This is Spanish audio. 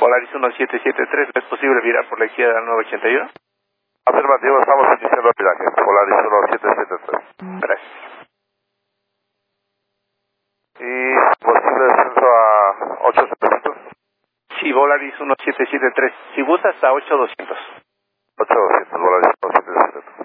Volaris 1773, ¿es posible virar por la izquierda al 981? Afirmativo, estamos iniciando el viraje. Volaris 1773. Gracias. Y posible descenso a 8700. Sí, Volaris 1773. Si gustas, a 8200. 8200, Volaris 1773.